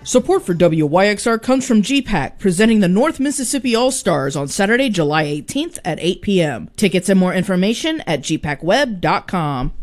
Support for WYXR comes from GPAC, presenting the North Mississippi All-Stars on Saturday, July 18th at 8 p.m. Tickets and more information at gpacweb.com.